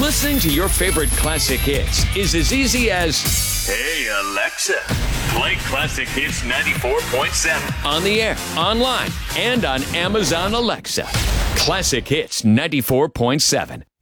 Listening to your favorite classic hits is as easy as, "Hey, Alexa, play Classic Hits 94.7. On the air, online, and on Amazon Alexa. Classic Hits 94.7.